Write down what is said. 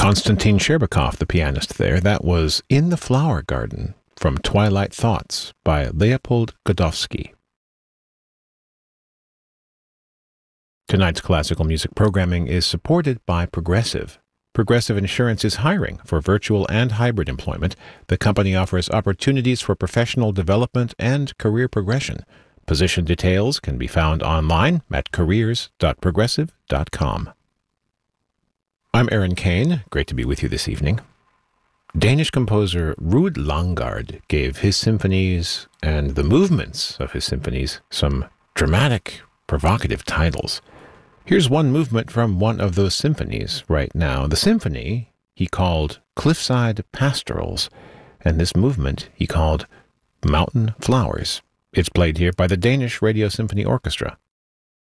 Konstantin Sherbakov, the pianist there. That was In the Flower Garden from Twilight Thoughts by Leopold Godowsky. Tonight's classical music programming is supported by Progressive. Progressive Insurance is hiring for virtual and hybrid employment. The company offers opportunities for professional development and career progression. Position details can be found online at careers.progressive.com. I'm Aaron Kane. Great to be with you this evening. Danish composer Ruud Langgaard gave his symphonies and the movements of his symphonies some dramatic, provocative titles. Here's one movement from one of those symphonies right now. The symphony he called Cliffside Pastorals, and this movement he called Mountain Flowers. It's played here by the Danish Radio Symphony Orchestra.